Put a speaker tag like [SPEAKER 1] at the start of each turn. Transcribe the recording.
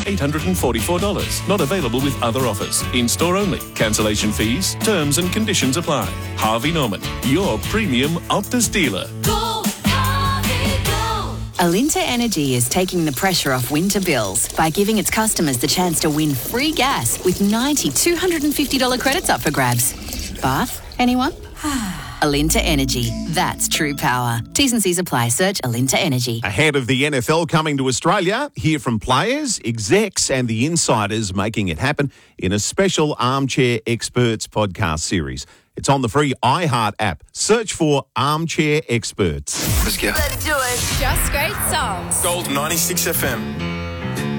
[SPEAKER 1] $844. Not available with other offers. In-store only. Cancellation fees, terms and conditions apply. Harvey Norman, your premium Optus dealer.
[SPEAKER 2] Go, Harvey, go!
[SPEAKER 3] Alinta Energy is taking the pressure off winter bills by giving its customers the chance to win free gas with 90 $250 credits up for grabs. Bath? Anyone? Alinta Energy. That's true power. T's and C's apply. Search Alinta Energy.
[SPEAKER 4] Ahead of the NFL coming to Australia, hear from players, execs and the insiders making it happen in a special Armchair Experts podcast series. It's on the free iHeart app. Search for Armchair Experts.
[SPEAKER 5] Let's go.
[SPEAKER 2] Let's do it.
[SPEAKER 6] Just great songs.
[SPEAKER 5] Gold 96 FM.